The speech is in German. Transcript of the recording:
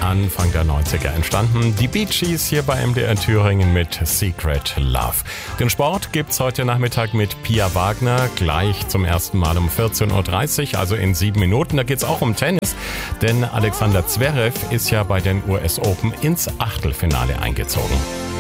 Anfang der 90er entstanden. Die Bee Gees hier bei MDR Thüringen mit Secret Love. Den Sport gibt's heute Nachmittag mit Pia Wagner, gleich zum ersten Mal um 14.30 Uhr, also in 7 Minuten. Da geht's auch um Tennis, denn Alexander Zverev ist ja bei den US Open ins Achtelfinale eingezogen.